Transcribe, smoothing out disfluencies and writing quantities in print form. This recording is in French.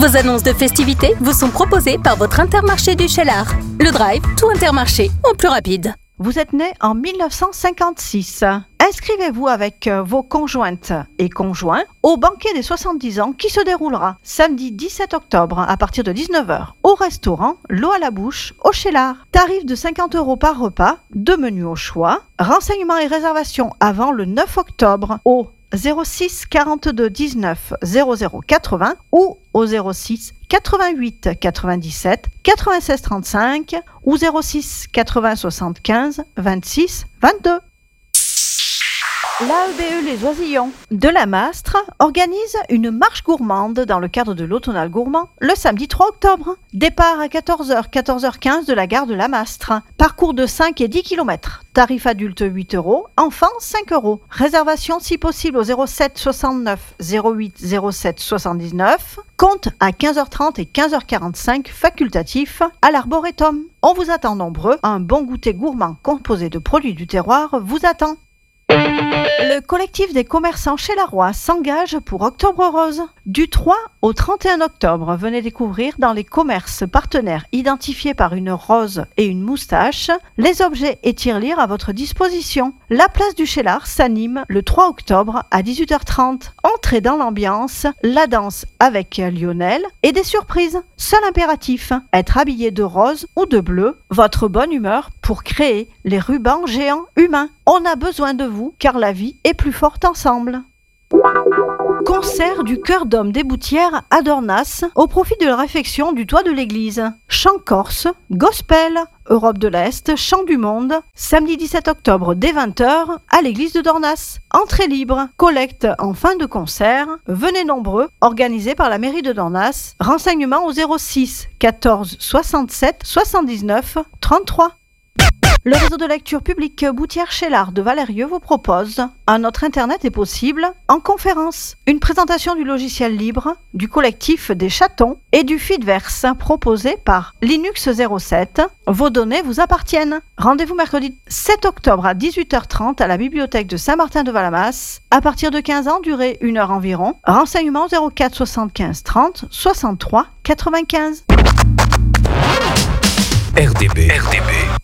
Vos annonces de festivités vous sont proposées par votre Intermarché du Cheylard. Le Drive, tout Intermarché, en plus rapide. Vous êtes né en 1956. Inscrivez-vous avec vos conjointes et conjoints au banquet des 70 ans qui se déroulera samedi 17 octobre à partir de 19h au restaurant L'eau à la bouche au Cheylard. Tarif de 50 € par repas, 2 menus au choix. Renseignements et réservations avant le 9 octobre au 06 42 19 00 80 ou au 06 88 97 96 35 ou 06 80 75 26 22. L'AEBE Les Oisillons de la Mastre organise une marche gourmande dans le cadre de l'Automnal Gourmand le samedi 3 octobre. Départ à 14h, 14h15 de la gare de la Mastre. Parcours de 5 et 10 km. Tarif adulte 8 €, enfants 5 €. Réservation si possible au 07 69 08 07 79. Compte à 15h30 et 15h45 facultatif à l'Arboretum. On vous attend nombreux. Un bon goûter gourmand composé de produits du terroir vous attend. Le collectif des commerçants Cheylard s'engage pour Octobre Rose. Du 3 au 31 octobre, venez découvrir dans les commerces partenaires identifiés par une rose et une moustache les objets et tirelires à votre disposition. La place du Cheylard s'anime le 3 octobre à 18h30. Entrez dans l'ambiance, la danse avec Lionel et des surprises. Seul impératif, être habillé de rose ou de bleu, votre bonne humeur pour créer les rubans géants humains. On a besoin de vous car la vie est plus forte ensemble. Concert du Chœur d'Homme des Boutières à Dornas au profit de la réfection du toit de l'église. Chant corse, gospel, Europe de l'Est, chant du monde, samedi 17 octobre dès 20h à l'église de Dornas. Entrée libre, collecte en fin de concert, venez nombreux, organisé par la mairie de Dornas. Renseignements au 06 14 67 79 33. Le réseau de lecture publique Boutière Cheylard de Valérieux vous propose un notre internet est possible en conférence. Une présentation du logiciel libre, du collectif des chatons et du Feedverse proposé par Linux 07. Vos données vous appartiennent. Rendez-vous mercredi 7 octobre à 18h30 à la bibliothèque de Saint-Martin-de-Valamas. À partir de 15 ans, durée 1 heure environ. Renseignements 04 75 30 63 95. RDB.